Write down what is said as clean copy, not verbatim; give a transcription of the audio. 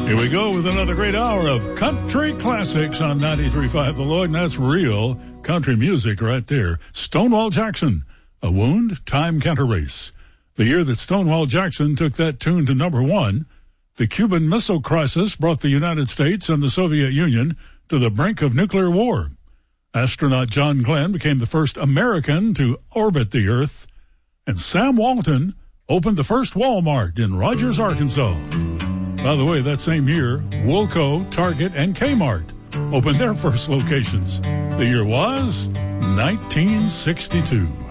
Here we go with another great hour of country classics on 93.5 The Lloyd, and that's real country music right there. Stonewall Jackson, A Wound, Time Can't Erase. The year that Stonewall Jackson took that tune to number one, the Cuban Missile Crisis brought the United States and the Soviet Union to the brink of nuclear war. Astronaut John Glenn became the first American to orbit the Earth, and Sam Walton opened the first Walmart in Rogers, Arkansas. By the way, that same year, Woolco, Target, and Kmart opened their first locations. The year was 1962.